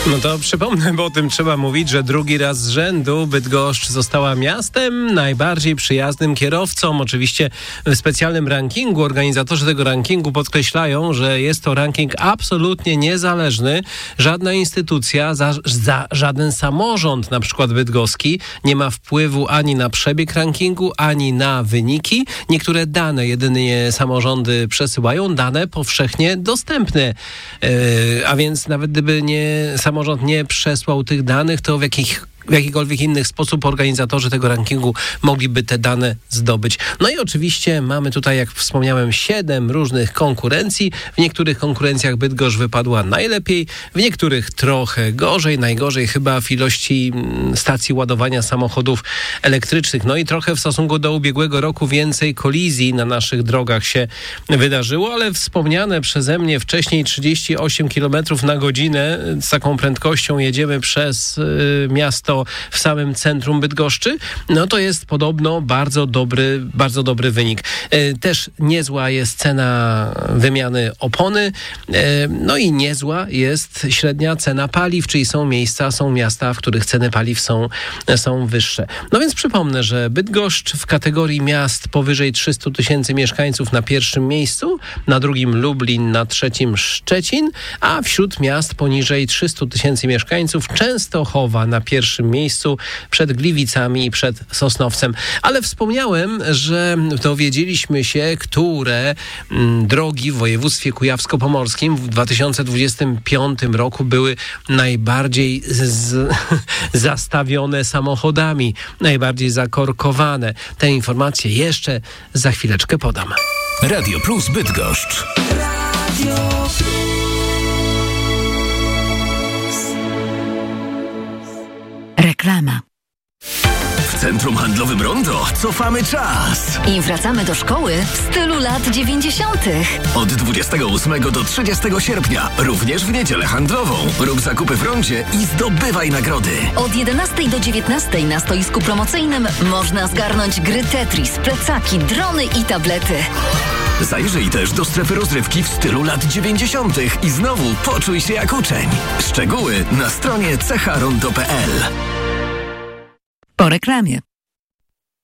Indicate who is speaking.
Speaker 1: No to przypomnę, bo o tym trzeba mówić, że drugi raz z rzędu Bydgoszcz została miastem najbardziej przyjaznym kierowcom. Oczywiście w specjalnym rankingu organizatorzy tego rankingu podkreślają, że jest to ranking absolutnie niezależny. Żadna instytucja, żaden samorząd, na przykład bydgoski, nie ma wpływu ani na przebieg rankingu, ani na wyniki. Niektóre dane jedynie samorządy przesyłają, dane powszechnie dostępne. A więc nawet gdyby samorząd nie przesłał tych danych, to w jakikolwiek inny sposób organizatorzy tego rankingu mogliby te dane zdobyć. No i oczywiście mamy tutaj, jak wspomniałem, 7 różnych konkurencji. W niektórych konkurencjach Bydgoszcz wypadła najlepiej, w niektórych trochę gorzej. Najgorzej chyba w ilości stacji ładowania samochodów elektrycznych. No i trochę w stosunku do ubiegłego roku więcej kolizji na naszych drogach się wydarzyło, ale wspomniane przeze mnie wcześniej 38 km na godzinę z taką prędkością jedziemy przez miasto w samym centrum Bydgoszczy, no to jest podobno bardzo dobry wynik. Też niezła jest cena wymiany opony, no i niezła jest średnia cena paliw, czyli są miasta, w których ceny paliw są wyższe. No więc przypomnę, że Bydgoszcz w kategorii miast powyżej 300 000 mieszkańców na pierwszym miejscu, na drugim Lublin, na trzecim Szczecin, a wśród miast poniżej 300 000 mieszkańców Częstochowa na pierwszym miejscu, przed Gliwicami i przed Sosnowcem. Ale wspomniałem, że dowiedzieliśmy się, które drogi w województwie kujawsko-pomorskim w 2025 roku były najbardziej zastawione samochodami, najbardziej zakorkowane. Te informacje jeszcze za chwileczkę podam.
Speaker 2: Radio Plus Bydgoszcz.
Speaker 3: Reklama.
Speaker 2: W Centrum Handlowym Rondo cofamy czas
Speaker 3: I wracamy do szkoły w stylu lat 90.
Speaker 2: Od 28 do 30 sierpnia, również w niedzielę handlową. Rób zakupy w rondzie i zdobywaj nagrody.
Speaker 3: Od 11 do 19 na stoisku promocyjnym można zgarnąć gry Tetris, plecaki, drony i tablety.
Speaker 2: Zajrzyj też do strefy rozrywki w stylu lat 90. i znowu poczuj się jak uczeń. Szczegóły na stronie cecharondo.pl.
Speaker 3: Po reklamie.